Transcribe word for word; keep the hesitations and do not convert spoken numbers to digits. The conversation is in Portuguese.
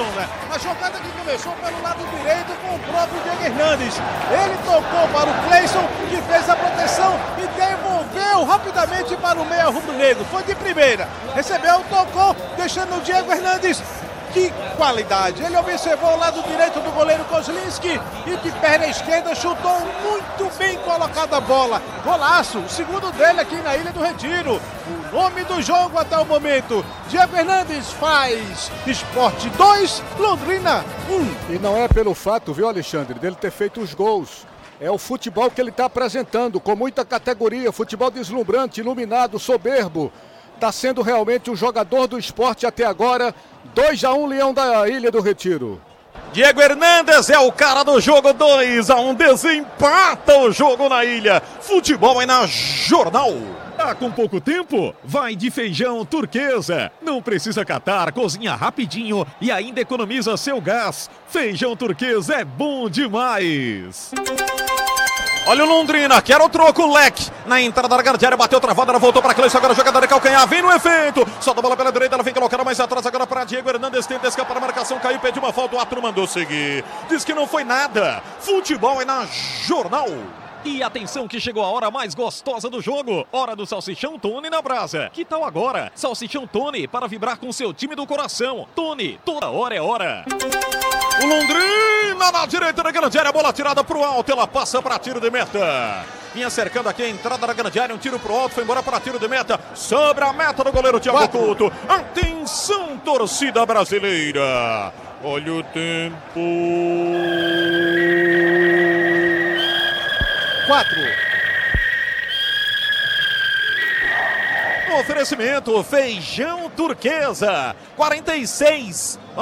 Sombra. A jogada que começou pelo lado direito com o próprio Diego Hernandes. Ele tocou para o Cleison, que fez a proteção e devolveu rapidamente para o meia rubro-negro. Foi de primeira. Recebeu, tocou, deixando o Diego Hernandes. Que qualidade! Ele observou o lado direito do goleiro Kozlinski e de perna esquerda chutou muito bem colocada a bola. Golaço, o segundo dele aqui na Ilha do Retiro. O nome do jogo até o momento: Diego Hernandes faz Sport dois, Londrina um. E não é pelo fato, viu, Alexandre, dele ter feito os gols. É o futebol que ele está apresentando, com muita categoria, futebol deslumbrante, iluminado, soberbo. Está sendo realmente o jogador do esporte até agora. dois a um, Leão da Ilha do Retiro. Diego Hernandes é o cara do jogo. Dois a um, desempata o jogo na ilha. Futebol é na Jornal. Tá com pouco tempo? Vai de Feijão Turquesa. Não precisa catar, cozinha rapidinho e ainda economiza seu gás. Feijão Turquesa é bom demais. Olha o Londrina, quer o troco, Leque. Na entrada da grande área, bateu travada, ela voltou para Cleison, agora jogador de calcanhar, vem no efeito. Solta a bola pela direita, ela vem colocando mais atrás agora para Diego Hernandes, tenta escapar a marcação, caiu, pediu uma falta, o Atro mandou seguir. Diz que não foi nada. Futebol é na Jornal. E atenção que chegou a hora mais gostosa do jogo. Hora do Salsichão Tony na brasa. Que tal agora? Salsichão Tony para vibrar com seu time do coração. Tony, toda hora é hora. O Londrina na direita da grande área, a bola tirada pro alto, ela passa para tiro de meta. Vinha cercando aqui a entrada da grande área, um tiro pro alto, foi embora para tiro de meta. Sobre a meta do goleiro Thiago Quatro. Couto. Atenção, torcida brasileira. Olha o tempo. Quatro. Oferecimento Feijão Turquesa. quarenta e seis.